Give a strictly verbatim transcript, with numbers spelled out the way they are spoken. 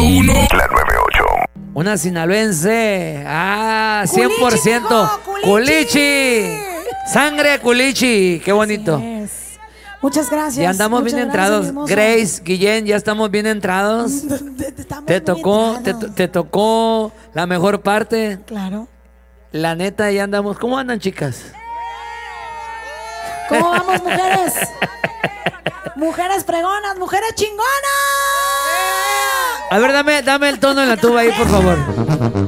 uno, la nueve ocho. Una sinaloense. Ah, cien por ciento. Culichi, Culichi. Sangre de Culichi. Qué bonito. Así es. Muchas gracias. Ya andamos bien muchas entrados. gracias, hermoso. Grace, Guillén, ya estamos bien entrados. Estamos Te muy tocó, te, entrados. te tocó la mejor parte. Claro. La neta, ya andamos. ¿Cómo andan, chicas? ¿Cómo vamos, mujeres? Mujeres pregonas, mujeres chingonas. A ver, dame, dame el tono en la tuba ahí, por favor.